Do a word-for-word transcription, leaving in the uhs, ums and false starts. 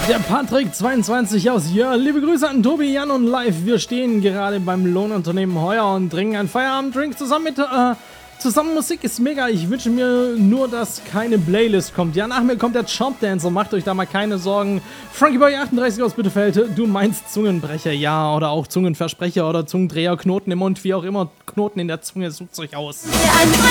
Der Patrick zweiundzwanzig aus Jörl. Liebe Grüße an Tobi, Jan und Live. Wir stehen gerade beim Lohnunternehmen Heuer und trinken einen Feierabenddrink zusammen mit äh, zusammen. Musik ist mega. Ich wünsche mir nur, dass keine Playlist kommt. Ja, nach mir kommt der Chopdancer. Macht euch da mal keine Sorgen. Frankieboy achtunddreißig aus Bitterfeld. Du meinst Zungenbrecher, ja. Oder auch Zungenversprecher oder Zungendreher, Knoten im Mund, wie auch immer. Knoten in der Zunge, sucht's euch aus. Der